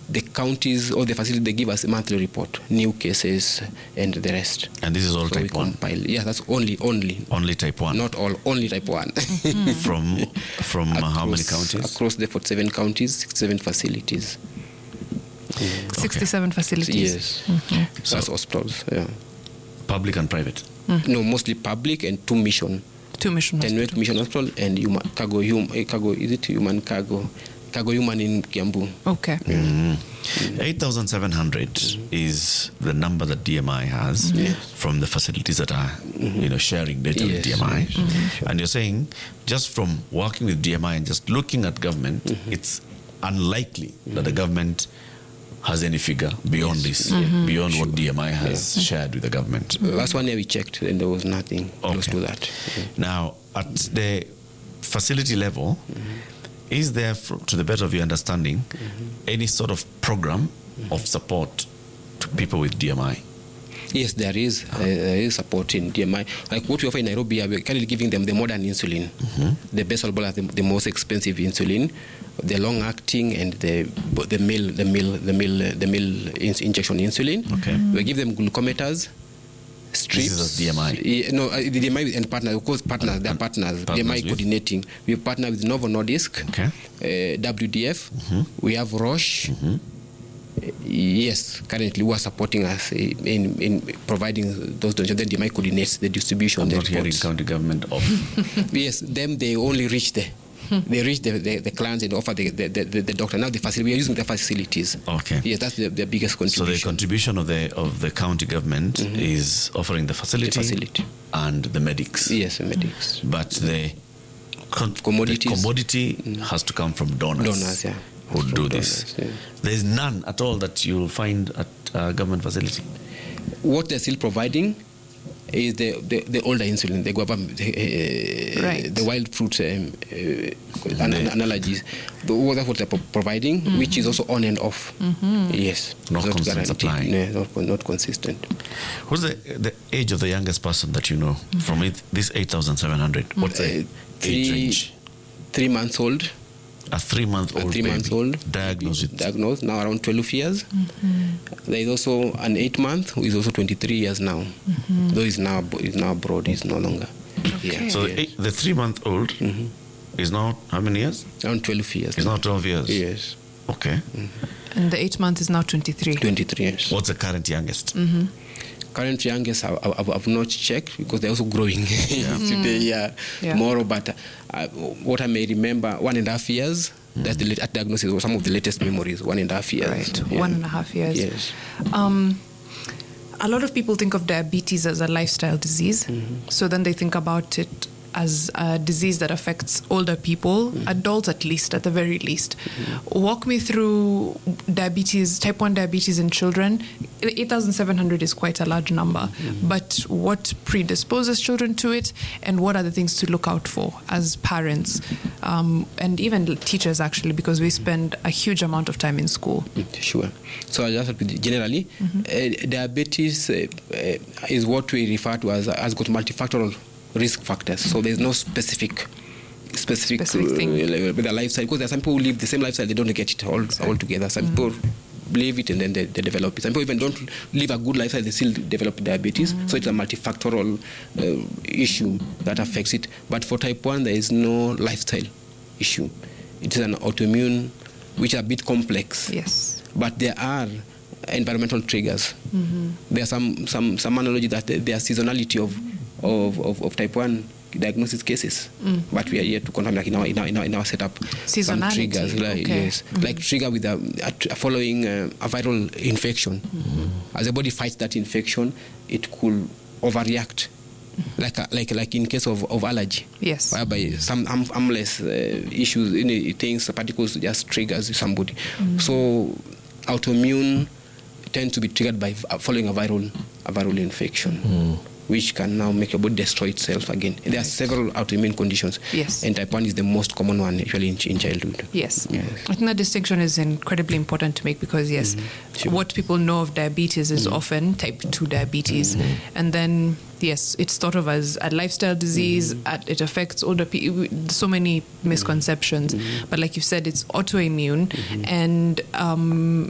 the counties or the facility, they give us a monthly report, new cases and the rest. And this is all type 1? Yeah, that's only. Only type 1? Not all, only type 1. From how many counties? Across the 47 counties, 67 facilities. 67 facilities? Yes. So that's hospitals, yeah. Public and private? No, mostly public and 2 mission. 2 mission hospitals. Mission Hospital and human cargo, is it human cargo? Cargo human in Kiambu. Okay. 8,700 is the number that DMI has from the facilities that are sharing data with DMI. And you're saying just from working with DMI and just looking at government, it's unlikely that the government has any figure beyond this, beyond what DMI has shared with the government. Last 1 year we checked and there was nothing close to that. Now, at the facility level, is there, to the best of your understanding, any sort of program of support to people with DMI? Yes, there is. There is support in DMI. Like what we offer in Nairobi, we're currently giving them the modern insulin, the best soluble, the most expensive insulin, the long-acting, and the mill injection insulin. Okay. We give them glucometers, strips. This is DMI? No, the DMI and partners, of course, partners. They're partners. DMI coordinating. We partner with Novo Nordisk, WDF. We have Roche. Yes, currently we are supporting us in providing those donations. Then DMI coordinates the distribution. I'm not hearing county government of. Yes, them they only reach the. They reach the clients and offer the doctor. Now the facility, we are using the facilities. Okay. Yes, that's the biggest contribution. So the contribution of the county government is offering the facility and the medics. Yes, the medics. But the commodity has to come from donors. Donors, yeah. Who do this. There is none at all that you'll find at a government facility. What they're still providing is the older insulin, the guava, the wild fruit analogies. That's what they're providing, which is also on and off. Yes. Not consistent supply. No, not consistent. What's the age of the youngest person that you know from this 8,700? What's the age range? 3 months old. A 3-month-old baby diagnosed now around 12 years. There is also an 8-month who is also 23 years now. Though he's now abroad, he's no longer. Okay. So the 3-month-old is now how many years? Around 12 years. It's now 12 years. Yes. Okay. And the 8-month is now 23. 23 years. What's the current youngest? Current youngest, I've not checked because they're also growing today. Tomorrow, but what I may remember, 1.5 years. That's the diagnosis or some of the latest memories. 1.5 years. Right, 1.5 years. Yes. A lot of people think of diabetes as a lifestyle disease, so then they think about it as a disease that affects older people, adults at least, at the very least. Walk me through diabetes, type 1 diabetes in children. 8,700 is quite a large number, but what predisposes children to it, and what are the things to look out for as parents, and even teachers actually, because we spend a huge amount of time in school. Sure. So I just generally, diabetes is what we refer to as got multifactorial risk factors. So there's no specific thing with a lifestyle, because there are some people who live the same lifestyle, they don't get it all together. Some people live it and then they develop it. Some people even don't live a good lifestyle, they still develop diabetes. So it's a multifactorial issue that affects it. But for type 1, there is no lifestyle issue. It is an autoimmune, which are a bit complex. Yes. But there are environmental triggers. There are some analogy that there are seasonality of type 1 diagnosis cases, but we are here to confirm, like in our setup, some triggers, like trigger with a following a viral infection. As the body fights that infection, it could overreact, like in case of allergy. Yes. Whereby some harmless issues, things, particles just triggers somebody. So autoimmune tend to be triggered by following a viral infection. Which can now make your body destroy itself again. There are several autoimmune conditions. Yes. And type 1 is the most common one actually in childhood. Yes. I think that distinction is incredibly important to make because, what people know of diabetes is often type 2 diabetes. And then, yes, it's thought of as a lifestyle disease. It affects older people. So many misconceptions. But like you said, it's autoimmune. And